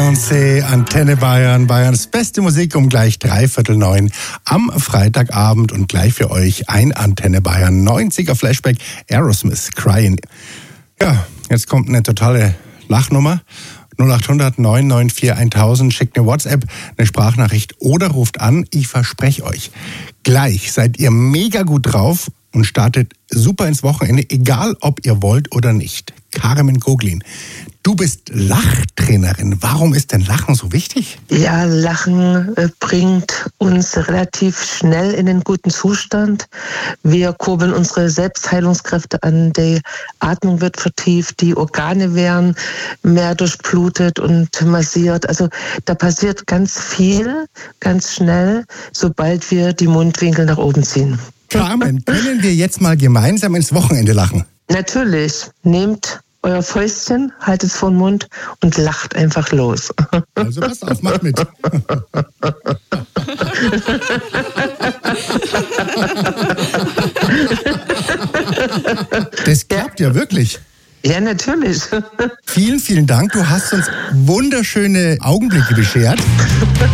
Beyoncé, Antenne Bayern, Bayerns beste Musik um gleich 8:45 am Freitagabend und gleich für euch ein Antenne Bayern 90er Flashback, Aerosmith, Crying. Ja, jetzt kommt eine totale Lachnummer. 0800 994 1000, schickt eine WhatsApp, eine Sprachnachricht oder ruft an. Ich verspreche euch, gleich seid ihr mega gut drauf und startet super ins Wochenende, egal ob ihr wollt oder nicht. Carmen Goglin, du bist Lachtrainerin. Warum ist denn Lachen so wichtig? Ja, Lachen bringt uns relativ schnell in einen guten Zustand. Wir kurbeln unsere Selbstheilungskräfte an, die Atmung wird vertieft, die Organe werden mehr durchblutet und massiert. Also da passiert ganz viel, ganz schnell, sobald wir die Mundwinkel nach oben ziehen. Carmen, können wir jetzt mal gemeinsam ins Wochenende lachen? Natürlich, nehmt euer Fäustchen, haltet es vor den Mund und lacht einfach los. Also passt auf, macht mit. Das klappt ja wirklich. Ja, natürlich. Vielen, vielen Dank. Du hast uns wunderschöne Augenblicke beschert.